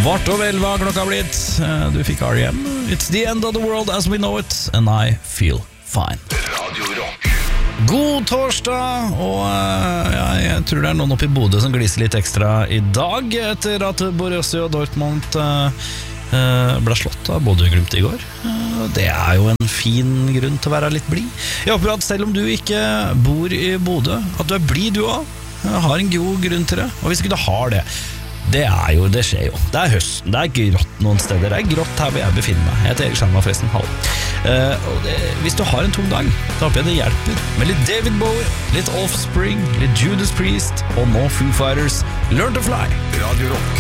11:15 har klokka blitt. Du fikk R.E.M. It's the end of the world as we know it, and I feel fine. Radio Rock. God torsdag, og jeg tror det er noen oppe i Bodø som gliser litt ekstra i dag, etter at Borussia Dortmund ble slått av Bodø-Glimt i går. Det er jo en fin grunn til å være litt blid. Jeg håper at selv om du ikke bor i Bodø, at du er blid du også. Har en god grunn til det. Og hvis ikke du har det, det skjer jo. Det er høsten, det er grått noen steder. Det er grått her hvor jeg befinner meg. Jeg heter Erik Skjerma forresten, hallo. Hvis du har en tung dag, da håper jeg det hjelper med litt David Bowie, litt Offspring, litt Judas Priest og nå Foo Fighters. Learn to Fly. Radio Rock.